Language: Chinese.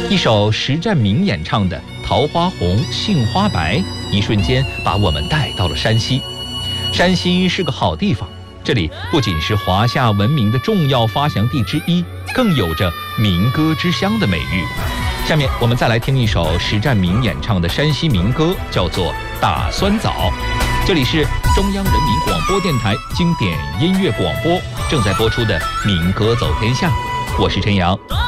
一首实战名演唱的《桃花红杏花白》，一瞬间把我们带到了山西。山西是个好地方，这里不仅是华夏文明的重要发祥地之一，更有着民歌之乡的美誉。下面我们再来听一首实战名演唱的山西民歌，叫做《打酸枣》。这里是中央人民广播电台经典音乐广播正在播出的《民歌走天下》，我是陈阳。